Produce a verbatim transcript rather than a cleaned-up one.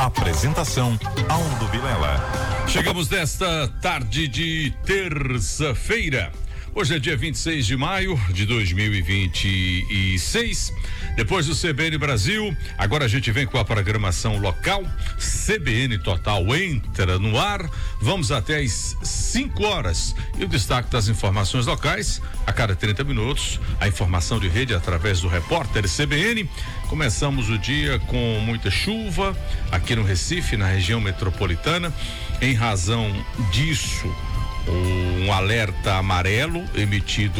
Apresentação Aldo Vilela. Chegamos nesta tarde de terça-feira. Hoje é dia vinte e seis de maio de dois mil e vinte e seis. Depois do C B N Brasil, agora a gente vem com a programação local. C B N Total entra no ar. Vamos até às cinco horas. E o destaque das informações locais, a cada trinta minutos, a informação de rede através do repórter C B N. Começamos o dia com muita chuva aqui no Recife, na região metropolitana. Em razão disso, um alerta amarelo emitido